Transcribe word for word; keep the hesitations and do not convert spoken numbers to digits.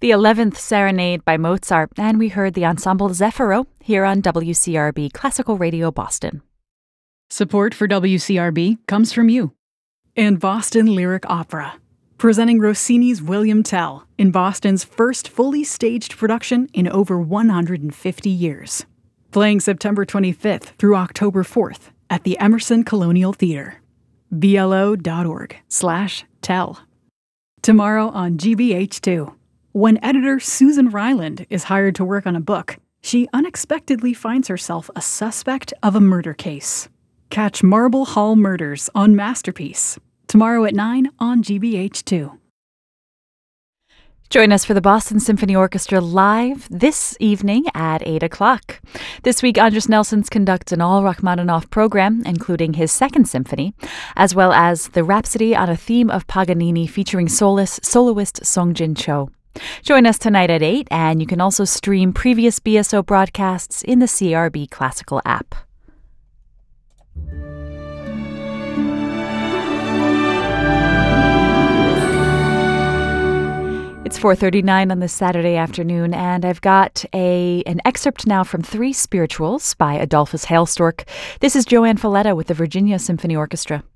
the eleventh Serenade by Mozart, and we heard the ensemble Zefiro here on W C R B Classical Radio Boston. Support for W C R B comes from you. And Boston Lyric Opera, presenting Rossini's William Tell in Boston's first fully staged production in over one hundred fifty years. Playing September twenty-fifth through October fourth at the Emerson Colonial Theater. B L O dot org slash tell. Tomorrow on G B H two. When editor Susan Ryland is hired to work on a book, she unexpectedly finds herself a suspect of a murder case. Catch Marble Hall Murders on Masterpiece, tomorrow at nine on G B H two. Join us for the Boston Symphony Orchestra live this evening at eight o'clock. This week, Andris Nelsons conducts an all Rachmaninoff program, including his second symphony, as well as the Rhapsody on a Theme of Paganini featuring soloist, soloist Songjin Cho. Join us tonight at eight, and you can also stream previous B S O broadcasts in the C R B Classical app. It's four thirty-nine on this Saturday afternoon, and I've got a an excerpt now from Three Spirituals by Adolphus Hailstork. This is Joanne Falletta with the Virginia Symphony Orchestra.